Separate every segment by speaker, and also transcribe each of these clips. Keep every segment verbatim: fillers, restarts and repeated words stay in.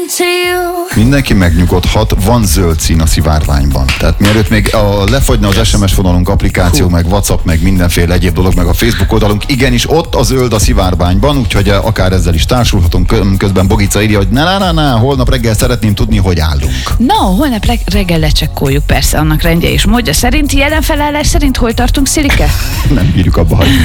Speaker 1: Mindenki megnyugodhat, van zöld szín a szivárványban. Tehát mielőtt még a, lefagyna az es em es vonalunk, applikáció, meg WhatsApp, meg mindenféle egyéb dolog, meg a Facebook oldalunk, igenis ott a zöld a szivárványban, úgyhogy akár ezzel is társulhatunk. Közben Bogica írja, hogy na, na, na, holnap reggel szeretném tudni, hogy állunk.
Speaker 2: No, holnap reggel lecsekkoljuk, persze, annak rendje és módja szerint. Jelen felállás szerint hol tartunk, Szilike?
Speaker 1: Nem bírjuk abba hagyni.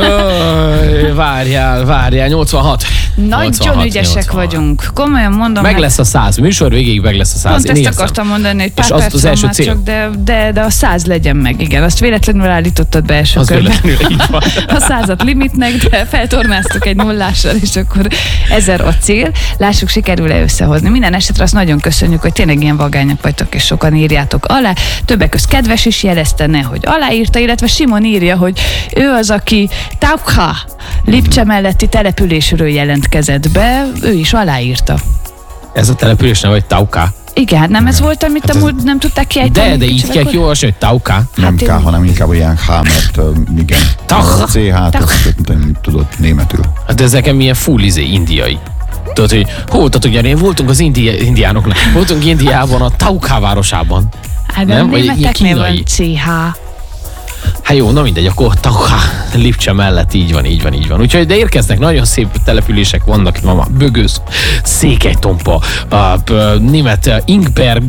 Speaker 3: Öh, várjál, várjál, nyolcvanhat.
Speaker 2: Nagyon
Speaker 3: nyolcvanhat,
Speaker 2: ügyesek
Speaker 3: nyolcvanhat.
Speaker 2: vagyunk. Komolyan mondom.
Speaker 3: Meg
Speaker 2: hát...
Speaker 3: lesz a száz. Műsor végéig meg lesz a száz.
Speaker 2: Pont
Speaker 3: Én
Speaker 2: ezt
Speaker 3: érzem.
Speaker 2: akartam mondani, hogy pár
Speaker 3: és az
Speaker 2: perc
Speaker 3: az első
Speaker 2: már
Speaker 3: cél.
Speaker 2: csak, de, de, de a száz legyen meg, igen. Azt véletlenül állítottad be első
Speaker 3: Az
Speaker 2: körben.
Speaker 3: véletlenül így van.
Speaker 2: A százat limitnek, de feltornáztuk egy nullással, és akkor ezer a cél. Lássuk, sikerül-e összehozni. Minden esetre azt nagyon köszönjük, hogy tényleg ilyen vagányak vagytok, és sokan írjátok alá. Többek közt kedves is jelezte, ne, hogy aláírta, illetve Simon írja, hogy ő az, aki Taukha Lipcse melletti településről jelentkezett be, ő is aláírta.
Speaker 3: Ez a település nem, vagy Tauká.
Speaker 2: Igen, nem ez volt, amit
Speaker 3: Hát
Speaker 2: amúgy
Speaker 3: ez...
Speaker 2: nem tudták kiejteni?
Speaker 3: De, de így kell jó, hogy Tauká.
Speaker 1: Nem
Speaker 2: Hát
Speaker 1: K,
Speaker 2: én-
Speaker 1: hanem inkább ilyen H, mert uh, igen.
Speaker 3: Tach.
Speaker 1: A cé há-t, azt nem tudod németül.
Speaker 3: Hát ez nekem ilyen full izé, indiai. Tudod, hogy hol tudod, ugye, voltunk az indi, indiánoknak. Voltunk Indiában, a Tauká városában.
Speaker 2: Hát
Speaker 3: Nem?
Speaker 2: nem,
Speaker 3: Vagy ilyen
Speaker 2: németeknél van
Speaker 3: kínai.
Speaker 2: cé há.
Speaker 3: Hát jó, na mindegy, akkor Tauká, Lipcse mellett, így van, így van, így van. Úgyhogy de érkeznek, nagyon szép települések vannak, mama, Bögöz, Székelytompa, a, a, német Ingberg,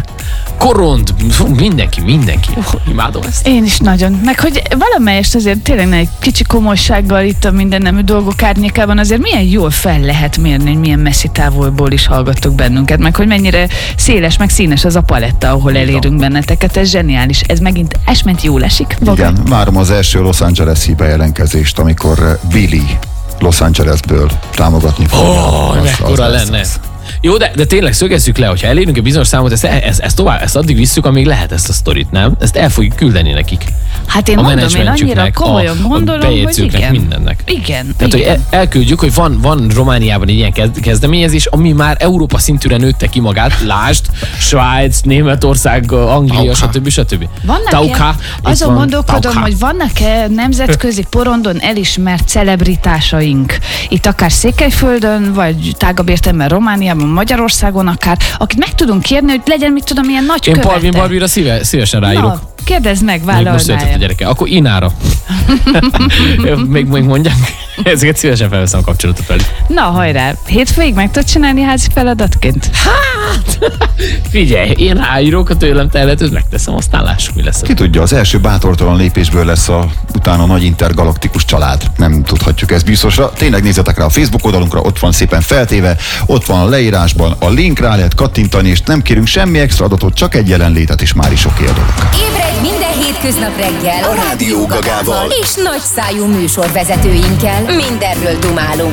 Speaker 3: Korond, fú, mindenki, mindenki. Oh, imádom ezt.
Speaker 2: Én is nagyon. Meg hogy valamelyest azért tényleg egy kicsi komolysággal itt a mindennemű dolgok árnyékában azért milyen jól fel lehet mérni, hogy milyen messzi távolból is hallgattok bennünket, meg hogy mennyire széles, meg színes az a paletta, ahol elérünk benneteket. Ez zseniális. Ez megint esment jól esik.
Speaker 1: Igen, várom az első Los Angeles-i bejelentkezést, amikor Billy Los Angelesből támogatni fogja.
Speaker 3: Ó,
Speaker 1: Az- az
Speaker 3: mekkora
Speaker 1: lesz
Speaker 3: lenne.
Speaker 1: az.
Speaker 3: Jó, de, de tényleg szögezzük le, hogyha elérünk egy bizonyos számot, ezt, ezt, ezt tovább, ezt addig visszük, amíg lehet ezt a sztorit, nem? Ezt el fogjuk küldeni nekik.
Speaker 2: Hát én
Speaker 3: A
Speaker 2: mondom, én annyira
Speaker 3: menedzsmentjüknek,
Speaker 2: komolyan
Speaker 3: a- a
Speaker 2: gondolom, hogy
Speaker 3: bejegyzőknek,
Speaker 2: igen.
Speaker 3: mindennek.
Speaker 2: Igen.
Speaker 3: Tehát,
Speaker 2: igen.
Speaker 3: hogy el- elküldjük, hogy van, van Romániában egy ilyen kezd- kezdeményezés, ami már Európa szintűre nőtte ki magát. Lásd, Svájc, Németország, Anglia,
Speaker 1: Tauká.
Speaker 3: stb. stb.
Speaker 2: Vannak-e,
Speaker 3: Tauká, itt
Speaker 2: azon
Speaker 3: van,
Speaker 2: gondolkodom,
Speaker 3: Tauká.
Speaker 2: hogy vannak-e nemzetközi porondon elismert celebritásaink, itt akár Székelyföldön, vagy tágabb értelemben Romániában, Magyarországon akár, akit meg tudunk kérni, hogy legyen, mit tudom, ilyen nagy
Speaker 3: Én
Speaker 2: követe.
Speaker 3: Palvin Barbira szíve, szívesen ráírok.
Speaker 2: Na, kérdezd meg,
Speaker 3: Még most született a
Speaker 2: vállalnál.
Speaker 3: gyereke. Akkor Inára. még, még mondják. Ezeket szívesen felveszem a kapcsolatot velük.
Speaker 2: Na, hajrá. Hétfőig meg tudod csinálni házi feladatként?
Speaker 3: Figyelj, én ráírok a tőlem telhetőt, megteszem, aztán lássuk, mi lesz.
Speaker 1: Ki tudja, az első bátortalan lépésből lesz a utána nagy intergalaktikus család. Nem tudhatjuk ezt biztosra. Tényleg nézzetek rá a Facebook oldalunkra, ott van szépen feltéve, ott van a leírásban a link, rá lehet kattintani, és nem kérünk semmi extra adatot, csak egy jelenlétet, és már is oké a dolog.
Speaker 4: Ébredj minden hétköznap reggel
Speaker 5: A Rádió Gagával.
Speaker 4: és nagy szájú műsorvezetőinkkel. Mindenről dumálunk.